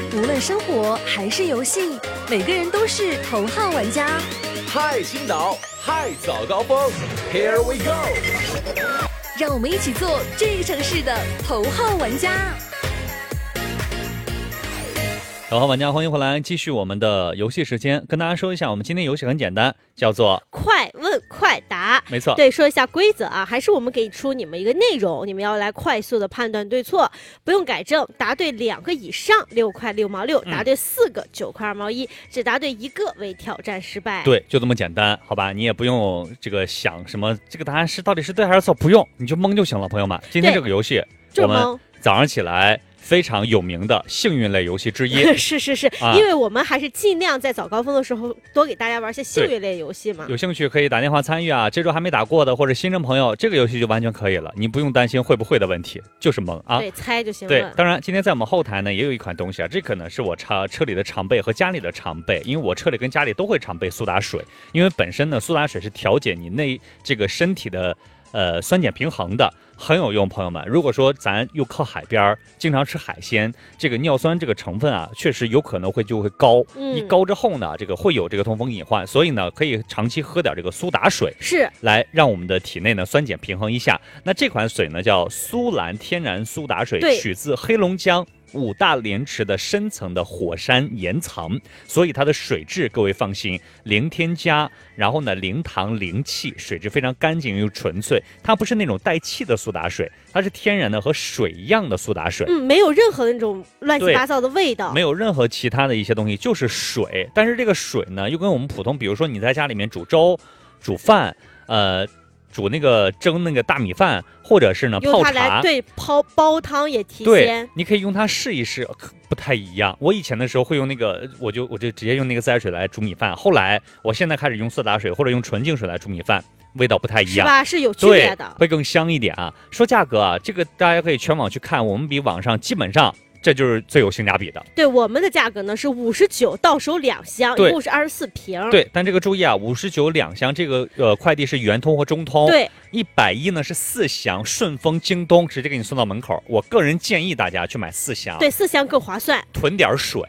无论生活还是游戏，每个人都是头号玩家。 嗨，青岛，嗨，早高峰 ，Here we go！ 让我们一起做这个城市的头号玩家。 头号玩家，欢迎回来，继续我们的游戏时间。跟大家说一下，我们今天游戏很简单，叫做快问快答。 没错， 对，说一下规则啊，还是我们给出你们一个内容，你们要来快速的判断对错，不用改正，答对2个以上6块6毛6，答对4个9块2毛1，只答对1个为挑战失败。 对，就这么简单，好吧？你也不用这个想什么这个答案是到底是对还是错，不用，你就蒙就行了，朋友们。今天这个游戏，我们早上起来非常有名的幸运类游戏之一。 是，因为我们还是尽量在早高峰的时候多给大家玩些幸运类游戏嘛。 有兴趣可以打电话参与啊，这周还没打过的或者新人朋友，这个游戏就完全可以了，你不用担心会不会的问题，就是蒙啊。 对，猜就行了。 对，当然今天在我们后台呢也有一款东西啊，这可能是我车里的常备和家里的常备，因为我车里跟家里都会常备苏打水，因为本身呢苏打水是调节你这个身体的酸碱平衡的，很有用。朋友们，如果说咱又靠海边，经常吃海鲜，这个尿酸这个成分啊，确实有可能就会高。一高之后呢，这个会有这个痛风隐患，所以呢，可以长期喝点这个苏打水， 是来让我们的体内呢酸碱平衡一下。那这款水呢叫苏蓝天然苏打水，取自黑龙江5大连池的深层的火山岩层，所以它的水质各位放心，零添加，然后呢零糖零气，水质非常干净又纯粹。它不是那种带气的苏打水，它是天然的和水一样的苏打水， 没有任何那种乱七八糟的味道， 没有任何其他的一些东西，就是水。但是这个水呢，又跟我们普通，比如说你在家里面煮粥、煮饭，煮那个蒸那个大米饭，或者是呢泡茶， 对，煲汤也提鲜。 对，你可以用它试一试，不太一样。我以前的时候会用那个，我就直接用那个自来水来煮米饭，后来我现在开始用苏打水或者用纯净水来煮米饭，味道不太一样， 是吧？是有区别的， 会更香一点啊。说价格啊，这个大家可以全网去看，我们比网上基本上。这就是最有性价比的。对， 我们的价格呢是59，到手2箱，一共是24瓶。 对，但这个注意啊，59 2箱，这个快递是圆通或中通。 对 ，110呢是4箱，顺丰、京东直接给你送到门口。我个人建议大家去买4箱， 对，4箱更划算。 囤点水，